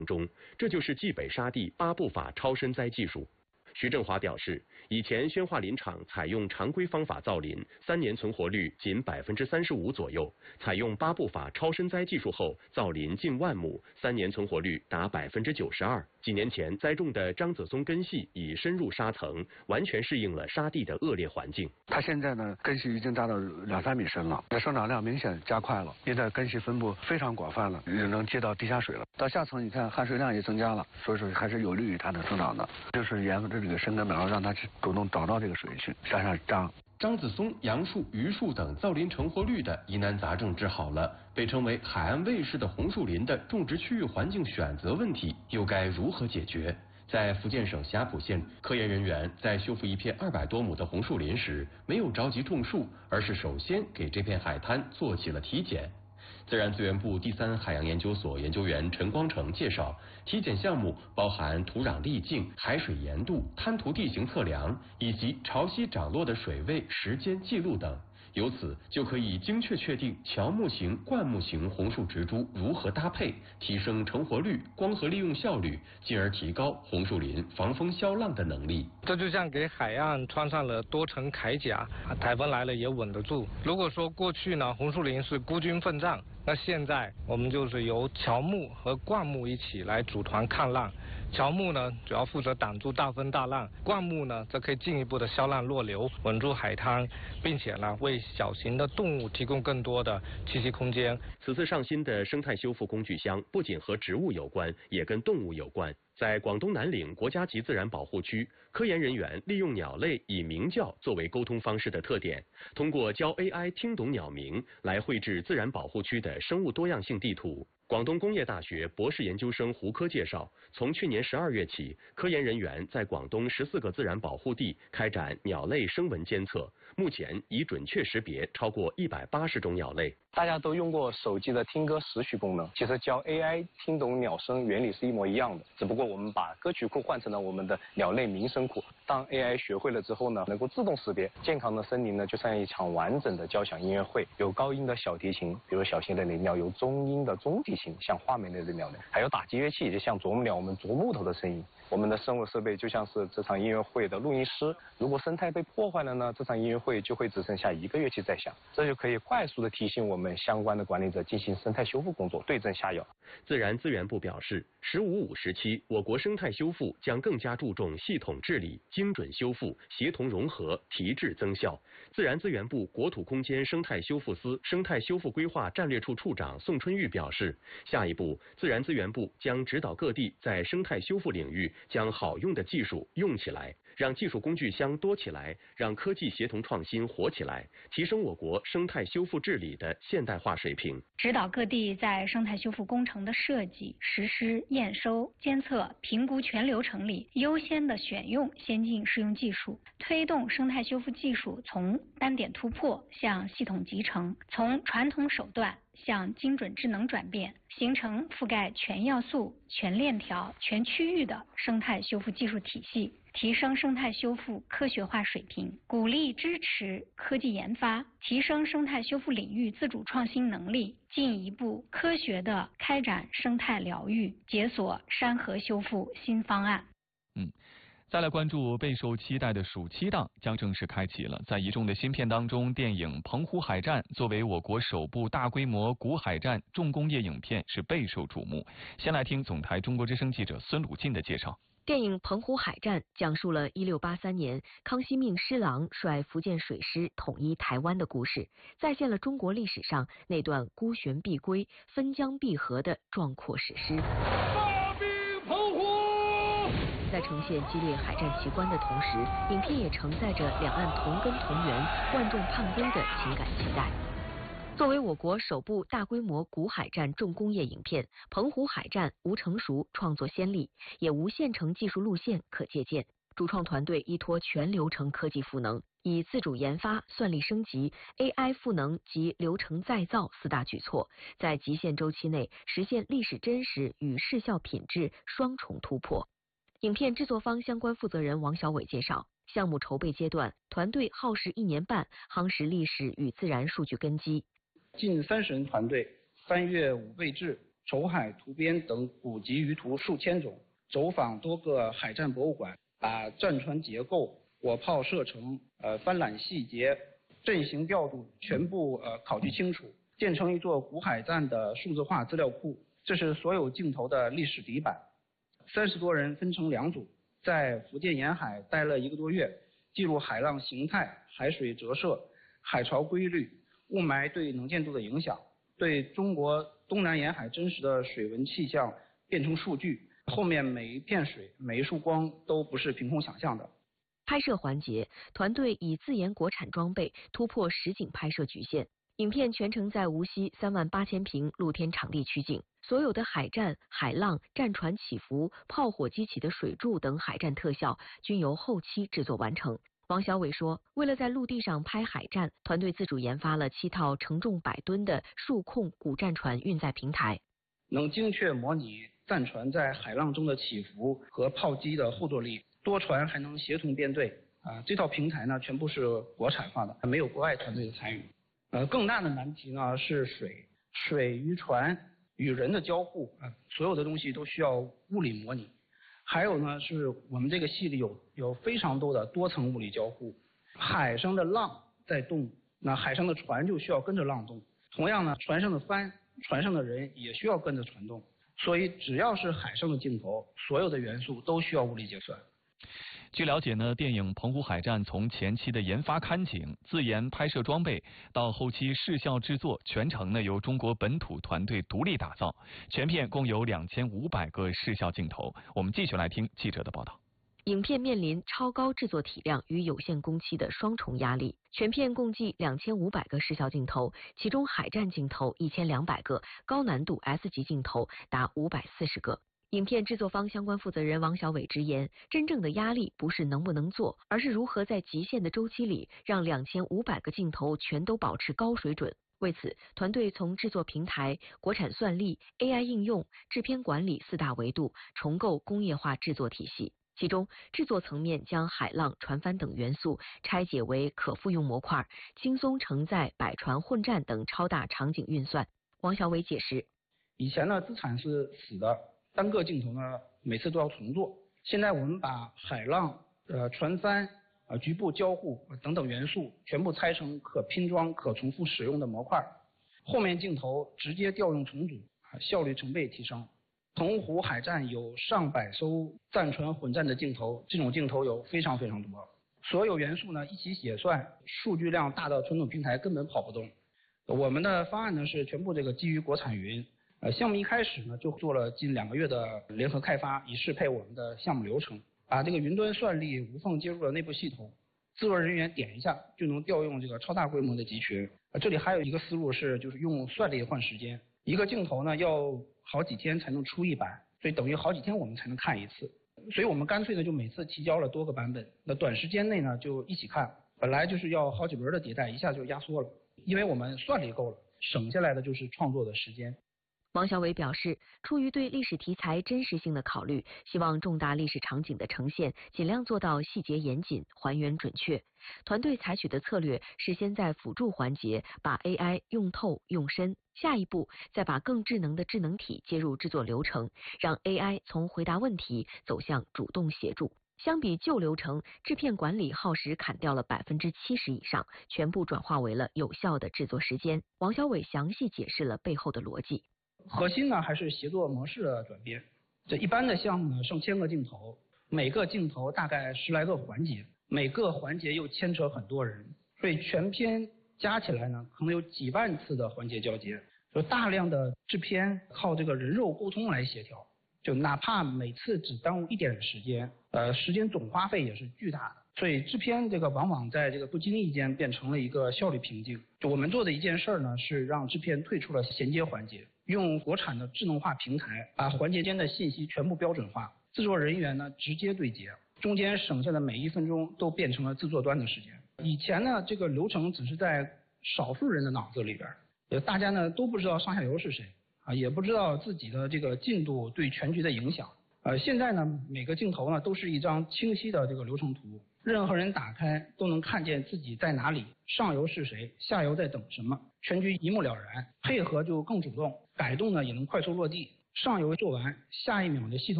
中，这就是冀北沙地8步法超深栽技术。徐振华表示，以前宣化林场采用常规方法造林，3年存活率仅35%左右，采用8步法超深栽技术后，造林近1万亩，3年存活率达92%。几年前栽种的张子松根系已深入沙层，完全适应了沙地的恶劣环境。 它现在呢，根系已经达到2-3米深了，生长量明显加快了，现在根系分布非常广泛了，也能接到地下水了。到下层你看含水量也增加了，所以说还是有利于它的生长的。就是沿着这个深根苗，让它去主动找到这个水去向上长。 张子松、杨树、榆树等造林成活率的疑难杂症治好了，被称为海岸卫士的红树林的种植区域环境选择问题又该如何解决？在福建省霞浦县，科研人员在修复一片200多亩的红树林时，没有着急种树，而是首先给这片海滩做起了体检。自然资源部第3海洋研究所研究员陈光成介绍，体检项目包含土壤粒径、海水盐度、滩涂地形测量以及潮汐涨落的水位、时间记录等，由此就可以精确确定乔木型、灌木型红树植株如何搭配，提升成活率、光合利用效率，进而提高红树林防风消浪的能力。 这就像给海岸穿上了多层铠甲，台风来了也稳得住。如果说过去呢，红树林是孤军奋战，那现在我们就是由乔木和灌木一起来组团抗浪。乔木呢主要负责挡住大风大浪，灌木呢则可以进一步的消浪弱流，稳住海滩，并且呢为小型的动物提供更多的栖息空间。 此次上新的生态修复工具箱不仅和植物有关，也跟动物有关。在广东南岭国家级自然保护区，科研人员利用鸟类以鸣叫作为沟通方式的特点，通过教 AI 听懂鸟鸣来绘制自然保护区的生物多样性地图。广东工业大学博士研究生胡科介绍，从去年12月起，科研人员在广东14个自然保护地开展鸟类声纹监测，目前已准确识别超过180种鸟类。 大家都用过手机的听歌识曲功能，其实教 AI 听懂鸟声原理是一模一样的，只不过我们把歌曲库换成了我们的鸟类鸣声库。当 AI 学会了之后呢，能够自动识别。健康的森林呢，就像一场完整的交响音乐会，有高音的小提琴，比如小型的林鸟；有中音的中提琴，像画眉类的鸟类；还有打击乐器，就像啄木鸟我们啄木头的声音。我们的生物设备就像是这场音乐会的录音师，如果生态被破坏了呢，这场音乐会就会只剩下1个乐器在响，这就可以快速的提醒我们相关的管理者进行生态修复工作，对症下药。 自然资源部表示，“15-5”时期，我国生态修复将更加注重系统治理、精准修复、协同融合、提质增效。自然资源部国土空间生态修复司生态修复规划战略处处长宋春玉表示，下一步，自然资源部将指导各地在生态修复领域将好用的技术用起来，让技术工具箱多起来，让科技协同创新活起来，提升我国生态修复治理的现代化水平。 指导各地在生态修复工程的设计、实施、验收、监测、评估全流程里，优先的选用先进适用技术，推动生态修复技术从单点突破向系统集成，从传统手段向精准智能转变，形成覆盖全要素、全链条、全区域的生态修复技术体系，提升生态修复科学化水平，鼓励支持科技研发，提升生态修复领域自主创新能力，进一步科学地开展生态疗愈，解锁山河修复新方案。 再来关注备受期待的暑期档将正式开启了。在一众的新片当中，电影《澎湖海战》作为我国首部大规模古海战重工业影片是备受瞩目。先来听总台中国之声记者孙鲁进的介绍。 电影《澎湖海战》讲述了1683年康熙命施琅率福建水师统一台湾的故事，再现了中国历史上那段孤悬必归、分疆必合的壮阔史诗。 大兵澎湖！ 在呈现激烈海战奇观的同时，影片也承载着两岸同根同源、万众盼归的情感期待。作为我国首部大规模古海战重工业影片，《澎湖海战》无成熟创作先例，也无现成技术路线可借鉴。主创团队依托全流程科技赋能，以自主研发、算力升级、AI 赋能及流程再造4大举措，在极限周期内实现历史真实与视效品质双重突破。影片制作方相关负责人王小伟介绍，项目筹备阶段，团队耗时1年半，夯实历史与自然数据根基。 近30人团队翻阅5倍制筹海图编等古籍鱼图数千种，走访多个海战博物馆，把战船结构、火炮射程、帆缆细节、阵型调度全部考据清楚，建成一座古海战的数字化资料库。这是所有镜头的历史底板。30多人分成2组，在福建沿海待了1个多月，记录海浪形态、海水折射、海潮规律、雾霾对能见度的影响，对中国东南沿海真实的水文气象变成数据。后面每一片水、每一束光都不是凭空想象的。 拍摄环节，团队以自研国产装备突破实景拍摄局限，影片全程在无锡38000平露天场地取景，所有的海战、海浪、战船起伏、炮火激起的水柱等海战特效均由后期制作完成。王小伟说，为了在陆地上拍海战，团队自主研发了7套承重100吨的数控古战船运载平台， 能精确模拟战船在海浪中的起伏和炮击的后坐力，多船还能协同编队。这套平台呢全部是国产化的，没有国外团队的参与。更大的难题呢是水与船与人的交互，所有的东西都需要物理模拟。还有呢是我们这个戏里有非常多的多层物理交互，海上的浪在动，那海上的船就需要跟着浪动。同样呢，船上的帆、船上的人也需要跟着船动。所以只要是海上的镜头，所有的元素都需要物理结算。 据了解呢，电影《澎湖海战》从前期的研发勘景、自研拍摄装备，到后期视效制作，全程呢由中国本土团队独立打造。全片共有2500个视效镜头。我们继续来听记者的报道。 影片面临超高制作体量与有限工期的双重压力。全片共计2500个视效镜头，其中海战镜头1200个，高难度 S 级镜头达540个。影片制作方相关负责人王小伟直言，真正的压力不是能不能做，而是如何在极限的周期里让2500个镜头全都保持高水准。为此，团队从制作平台、国产算力、AI 应用、制片管理4大维度重构工业化制作体系。其中，制作层面将海浪、船帆等元素拆解为可复用模块，轻松承载百船混战等超大场景运算。王小伟解释， 以前呢资产是死的，单个镜头呢每次都要重做。现在我们把海浪、船帆、局部交互等等元素全部拆成可拼装、可重复使用的模块，后面镜头直接调用重组，效率成倍提升。澎湖海战有上百艘战船混战的镜头，这种镜头有非常多。所有元素呢一起写算，数据量大到传统平台根本跑不动。我们的方案呢是全部这个基于国产云。项目一开始呢就做了近2个月的联合开发，以适配我们的项目流程，把这个云端算力无缝接入了内部系统，制作人员点一下就能调用这个超大规模的集群。这里还有一个思路是，就是用算力换时间，一个镜头呢要好几天才能出一版，所以等于好几天我们才能看一次。所以我们干脆的就每次提交了多个版本，那短时间内呢就一起看。本来就是要好几轮的迭代，一下就压缩了，因为我们算力够了，省下来的就是创作的时间。 王小伟表示，出于对历史题材真实性的考虑，希望重大历史场景的呈现尽量做到细节严谨、还原准确。团队采取的策略是先在辅助环节把 AI 用透用深，下一步再把更智能的智能体接入制作流程，让 AI 从回答问题走向主动协助。相比旧流程，制片管理耗时砍掉了70%以上，全部转化为了有效的制作时间。王小伟详细解释了背后的逻辑。 核心呢还是协作模式的转变。这一般的项目呢上千个镜头，每个镜头大概10来个环节，每个环节又牵扯很多人，所以全片加起来呢可能有几万次的环节交接，就大量的制片靠这个人肉沟通来协调，就哪怕每次只耽误一点时间，时间总花费也是巨大的。所以制片这个往往在这个不经意间变成了一个效率瓶颈。就我们做的一件事呢是让制片退出了衔接环节，用国产的智能化平台把环节间的信息全部标准化，制作人员呢直接对接，中间省下的每1分钟都变成了制作端的时间。以前呢这个流程只是在少数人的脑子里边，大家呢都不知道上下游是谁也不知道自己的这个进度对全局的影响。现在呢每个镜头呢都是一张清晰的这个流程图， 任何人打开都能看见自己在哪里，上游是谁，下游在等什么，全局一目了然，配合就更主动，改动呢也能快速落地。上游做完，下一秒的系统